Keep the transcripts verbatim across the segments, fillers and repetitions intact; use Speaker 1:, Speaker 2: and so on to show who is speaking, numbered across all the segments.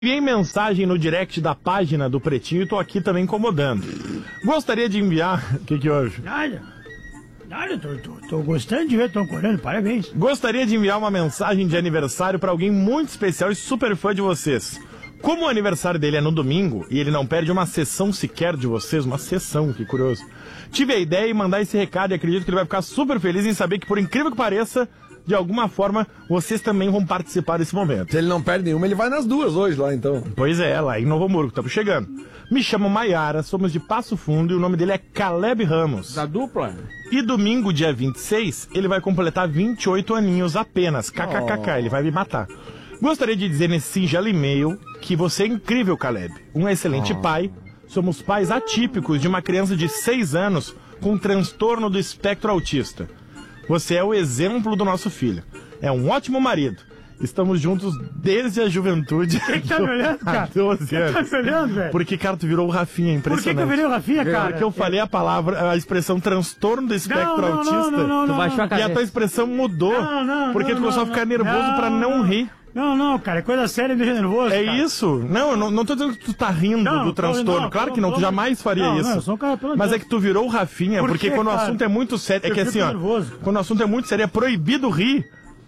Speaker 1: Enviei mensagem no direct da página do Pretinho e tô aqui também incomodando. Gostaria de enviar... O que que houve?
Speaker 2: Nada. Nada, tô, tô, tô gostando de ver, tô correndo, parabéns.
Speaker 1: Gostaria de enviar uma mensagem de aniversário pra alguém muito especial e super fã de vocês. Como o aniversário dele é no domingo e ele não perde uma sessão sequer de vocês, uma sessão, que curioso. Tive a ideia de mandar esse recado e acredito que ele vai ficar super feliz em saber que, por incrível que pareça, de alguma forma, vocês também vão participar desse momento.
Speaker 3: Se ele não perde nenhuma, ele vai nas duas hoje lá, então.
Speaker 1: Pois é, lá em Novo Hamburgo, estamos chegando. Me chamo Maiara, somos de Passo Fundo e o nome dele é Caleb Ramos.
Speaker 4: Da dupla?
Speaker 1: E domingo, dia vinte e seis, ele vai completar vinte e oito aninhos apenas. Kkkk, oh. Ele vai me matar. Gostaria de dizer nesse singelo e-mail que você é incrível, Caleb. Um excelente oh. pai. Somos pais atípicos de uma criança de seis anos com transtorno do espectro autista. Você é o exemplo do nosso filho. É um ótimo marido. Estamos juntos desde a juventude.
Speaker 2: Por que, que tá me olhando, cara?
Speaker 1: doze anos.
Speaker 2: Tá me olhando, velho?
Speaker 1: Porque, cara, tu virou o Rafinha, impressionante.
Speaker 2: Por que, que eu virei o Rafinha, cara?
Speaker 1: Porque eu falei a palavra, a expressão transtorno do espectro
Speaker 2: não, não,
Speaker 1: autista.
Speaker 2: Não, não, não,
Speaker 1: tu baixou a cabeça. E a tua expressão mudou. Não, não, porque não, tu começou não, a ficar nervoso não, pra não rir.
Speaker 2: Não, não, cara, é coisa séria, me deixa nervoso.
Speaker 1: É
Speaker 2: cara.
Speaker 1: isso. Não, eu não, não tô dizendo que tu tá rindo
Speaker 2: não,
Speaker 1: do transtorno. Não, claro não, que não, não, tu jamais faria
Speaker 2: não,
Speaker 1: isso.
Speaker 2: Não, eu sou um cara pelo
Speaker 1: Mas
Speaker 2: Deus.
Speaker 1: é que tu virou o Rafinha,
Speaker 2: Por
Speaker 1: porque
Speaker 2: quê,
Speaker 1: quando
Speaker 2: cara?
Speaker 1: o assunto é muito sério. É
Speaker 2: eu
Speaker 1: que assim, ó.
Speaker 2: Nervoso,
Speaker 1: quando o assunto é muito sério, é proibido rir.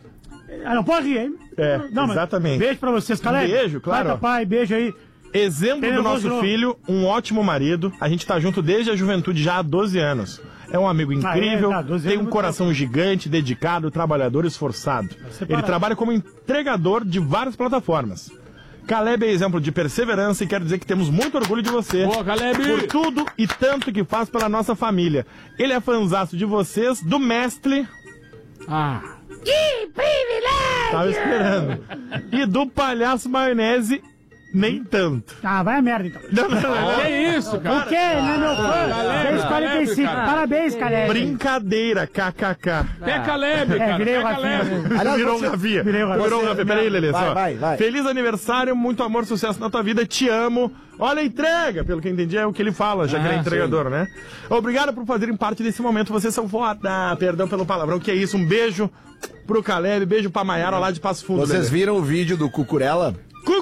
Speaker 2: Ah, não pode rir, hein?
Speaker 1: É,
Speaker 2: não,
Speaker 1: exatamente.
Speaker 2: Beijo pra vocês, Caleb.
Speaker 1: Beijo, claro.
Speaker 2: Pai, pai, beijo aí.
Speaker 1: Exemplo do nosso filho, um ótimo marido. A gente tá junto desde a juventude, já há doze anos. É um amigo incrível, ah, é, tá, tem um coração tempo. gigante, dedicado, trabalhador, esforçado. Ele trabalha como entregador de várias plataformas. Caleb é exemplo de perseverança e quero dizer que temos muito orgulho de você.
Speaker 4: Boa, Caleb!
Speaker 1: Por tudo e tanto que faz pela nossa família. Ele é fanzaço de vocês, do mestre...
Speaker 4: Ah...
Speaker 2: Que privilégio!
Speaker 1: Tava esperando. E do palhaço maionese, nem tanto.
Speaker 2: Ah, vai a merda então.
Speaker 1: Não, não, não.
Speaker 4: Que isso, cara?
Speaker 2: O quê? Não é meu fã? fez quarenta e cinco. Parabéns, Caleb.
Speaker 1: Brincadeira, kkk.
Speaker 4: Pé Caleb, cara.
Speaker 2: É, virei o
Speaker 4: Rafinha.
Speaker 1: Aliás, virou o Rafinha.
Speaker 2: Virei o Rafinha.
Speaker 1: Virou o Rafinha. Peraí, Lelê,
Speaker 3: vai,
Speaker 1: só.
Speaker 3: vai, vai.
Speaker 1: Feliz aniversário, muito amor, sucesso na tua vida, te amo. Olha a entrega, pelo que eu entendi, é o que ele fala, já ah, que ele é entregador, sim. né? Obrigado por fazerem parte desse momento, vocês são foda. Perdão pelo palavrão, que é isso, um beijo pro Caleb, beijo pra Maiara lá de Passo Fundo.
Speaker 3: Vocês
Speaker 1: Lelê.
Speaker 3: viram o vídeo do Cucurella?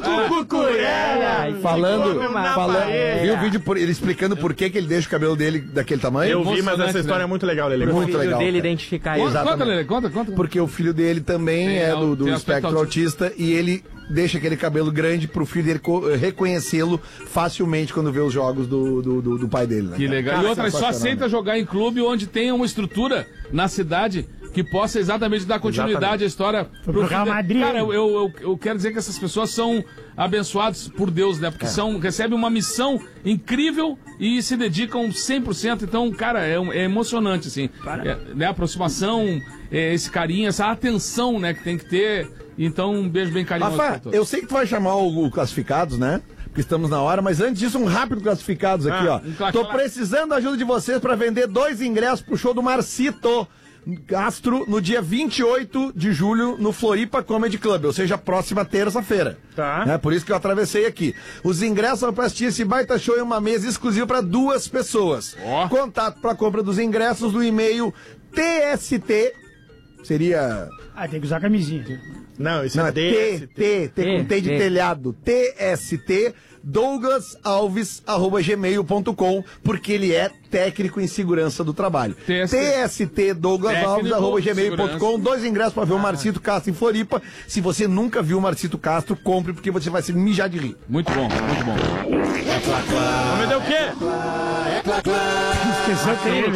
Speaker 1: Cucurella!
Speaker 3: Falando, falando, viu o vídeo por, ele explicando por que, que ele deixa o cabelo dele daquele tamanho?
Speaker 1: Eu vi, mas essa história né? é muito legal, Lelê.
Speaker 3: Muito
Speaker 5: filho
Speaker 3: legal.
Speaker 5: dele identificar ele.
Speaker 4: Conta, Lelê, conta, conta.
Speaker 3: Porque o filho dele também tem, é do, do espectro autista, autista e ele deixa aquele cabelo grande pro filho dele reconhecê-lo facilmente quando vê os jogos do, do, do, do pai dele. Né?
Speaker 4: Que legal. Cara, e outra, só aceita jogar em clube onde tenha uma estrutura na cidade que possa exatamente dar continuidade exatamente. à história
Speaker 2: pro Real Madrid.
Speaker 4: Cara, eu, eu, eu quero dizer que essas pessoas são abençoadas por Deus, né? Porque é. são, recebem uma missão incrível e se dedicam cem por cento. Então, cara, é, é emocionante, assim. É, né? A aproximação, é, esse carinho, essa atenção, né, que tem que ter. Então, um beijo bem carinhoso
Speaker 3: Rafa,
Speaker 4: pra todos.
Speaker 3: eu sei que tu vai chamar o, o Classificados, né? Porque estamos na hora, mas antes disso, um rápido Classificados aqui, ah, ó. Um Tô precisando da ajuda de vocês para vender dois ingressos pro show do Marcito Castro no dia vinte e oito de julho no Floripa Comedy Club, ou seja, próxima terça-feira.
Speaker 1: Tá.
Speaker 3: É por isso que eu atravessei aqui. Os ingressos são para assistir esse baita show em uma mesa exclusiva para duas pessoas.
Speaker 4: Oh.
Speaker 3: Contato para compra dos ingressos no e-mail T S T. Seria.
Speaker 2: Ah, tem que usar camisinha.
Speaker 1: Não, isso
Speaker 3: Não,
Speaker 1: é
Speaker 3: é T, T, T com T de telhado. T S T douglas alves arroba gmail ponto com, porque ele é técnico em segurança do trabalho. T S T douglas alves arroba gmail ponto com. Dois ingressos para ver ah. o Marcito Castro em Floripa. Se você nunca viu o Marcito Castro, compre, porque você vai se mijar de rir.
Speaker 4: Muito bom, muito bom.
Speaker 1: É clá, clá. Vamos ver o quê?
Speaker 3: É clá, clá.
Speaker 2: Esqueceu que ele,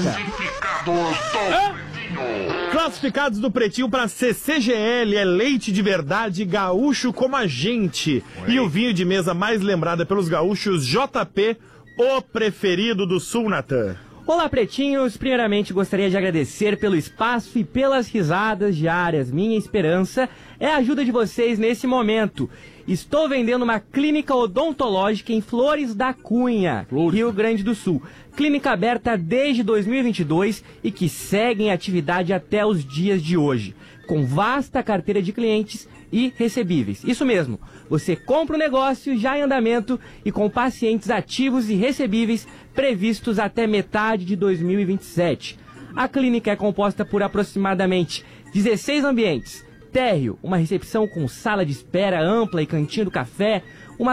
Speaker 1: Classificados do Pretinho para C C G L, é leite de verdade, gaúcho como a gente. Oi. E o vinho de mesa mais lembrado pelos gaúchos, J P, o preferido do Sul, Natan.
Speaker 5: Olá, pretinhos. Primeiramente, gostaria de agradecer pelo espaço e pelas risadas diárias. Minha esperança é a ajuda de vocês nesse momento. Estou vendendo uma clínica odontológica em Flores da Cunha, Flores. Rio Grande do Sul. Clínica aberta desde dois mil e vinte e dois e que segue em atividade até os dias de hoje, com vasta carteira de clientes e recebíveis. Isso mesmo, você compra o negócio já em andamento e com pacientes ativos e recebíveis previstos até metade de dois mil e vinte e sete. A clínica é composta por aproximadamente dezesseis ambientes. Térreo, uma recepção com sala de espera ampla e cantinho do café,